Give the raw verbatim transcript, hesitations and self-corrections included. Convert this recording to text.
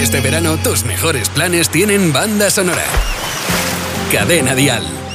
Este verano tus mejores planes tienen banda sonora. Cadena Dial.